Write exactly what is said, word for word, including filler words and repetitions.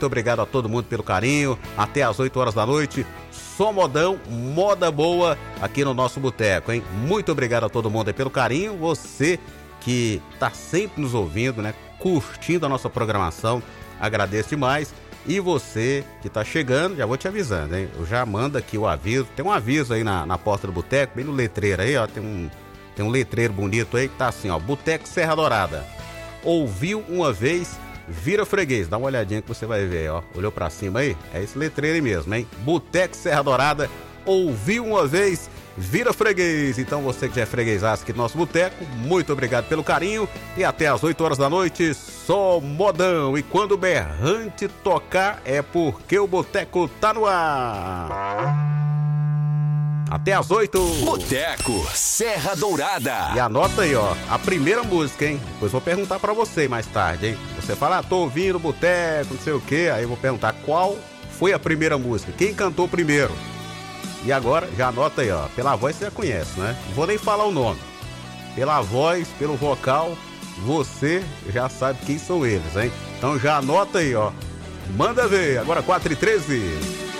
Muito obrigado a todo mundo pelo carinho. Até às oito horas da noite. Só modão, moda boa aqui no nosso boteco, hein? Muito obrigado a todo mundo aí pelo carinho. Você que tá sempre nos ouvindo, né? Curtindo a nossa programação. Agradeço demais. E você que tá chegando, já vou te avisando, hein? Eu já mando aqui o aviso. Tem um aviso aí na, na porta do boteco, bem no letreiro aí, ó. Tem um, tem um letreiro bonito aí que tá assim, ó. Boteco Serra Dourada. Ouviu uma vez, vira freguês. Dá uma olhadinha que você vai ver, ó. Olhou pra cima aí? É esse letreiro aí mesmo, hein? Boteco Serra Dourada. Ouviu uma vez, vira freguês. Então você que já é freguesaço aqui do nosso boteco, muito obrigado pelo carinho. E até às oito horas da noite, só modão. E quando o berrante tocar, é porque o boteco tá no ar. Até às oito. Boteco Serra Dourada. E anota aí, ó, a primeira música, hein? Depois vou perguntar pra você mais tarde, hein? Você fala, ah, tô ouvindo boteco, não sei o quê. Aí eu vou perguntar qual foi a primeira música, quem cantou primeiro. E agora, já anota aí, ó. Pela voz você já conhece, né? Não vou nem falar o nome. Pela voz, pelo vocal, você já sabe quem são eles, hein? Então já anota aí, ó. Manda ver. Agora quatro e treze.